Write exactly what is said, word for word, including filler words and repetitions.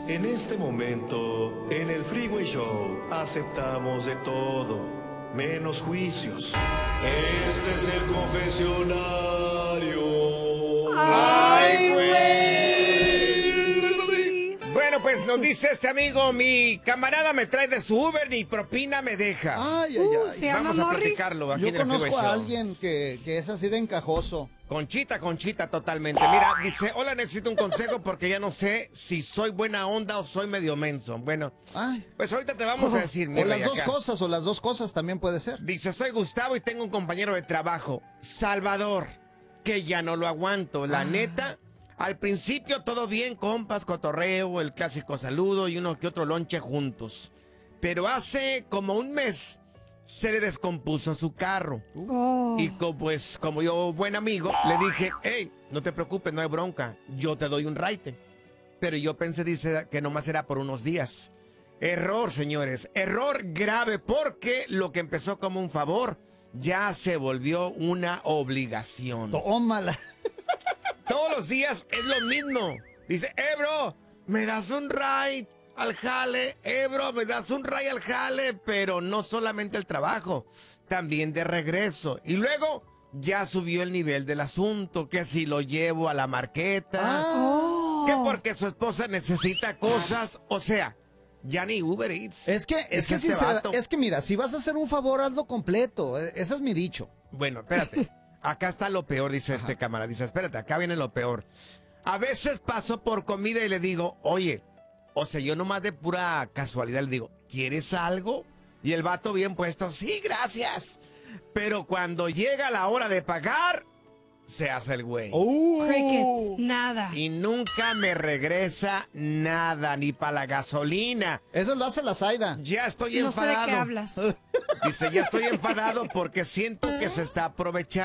En este momento, en el Freeway Show, aceptamos de todo, menos juicios. Este es el confesionario. ¡Ay, güey! Bueno, pues nos dice este amigo, mi camarada me trae de su Uber, ni propina me deja. Ay, ay, Uh, ay. se llama Vamos a Morris. platicarlo aquí Yo en el Freeway conozco a Show. alguien que, que es así de encajoso. Conchita, Conchita, totalmente. Mira, dice, hola, necesito un consejo porque ya no sé si soy buena onda o soy medio menso. Bueno, Ay. pues ahorita te vamos a decir, mi O las rey, dos acá. cosas, o las dos cosas también puede ser. Dice, soy Gustavo y tengo un compañero de trabajo, Salvador, que ya no lo aguanto. La Ah. neta, al principio todo bien, compas, cotorreo, el clásico saludo y uno que otro lonche juntos. Pero hace como un mes se le descompuso su carro. Oh. Y co- pues como yo buen amigo, le dije, hey, no te preocupes, no hay bronca, yo te doy un raite. Pero yo pensé, dice, que nomás era por unos días. Error, señores, error grave, porque lo que empezó como un favor ya se volvió una obligación. Tómala. Todos los días es lo mismo. Dice, eh, bro, me das un ride al jale, eh, bro, me das un ride al jale, pero no solamente el trabajo, también de regreso. Y luego ya subió el nivel del asunto, que si lo llevo a la marqueta, Ah. que porque su esposa necesita cosas, o sea, ya ni Uber Eats. Es que, es, que, este si se- vato- es que mira, si vas a hacer un favor, hazlo completo. E- Ese es mi dicho. Bueno, espérate. Acá está lo peor, dice este cámara. Dice, espérate, acá viene lo peor. A veces paso por comida y le digo, oye, o sea, yo nomás de pura casualidad le digo, ¿quieres algo? Y el vato bien puesto, sí, gracias. Pero cuando llega la hora de pagar, se hace el güey. Uh. Crickets, nada. Y nunca me regresa nada, ni para la gasolina. Eso lo hace la Zaida. Ya estoy No sé de enfadado. qué hablas. Dice, ya estoy enfadado porque siento que se está aprovechando.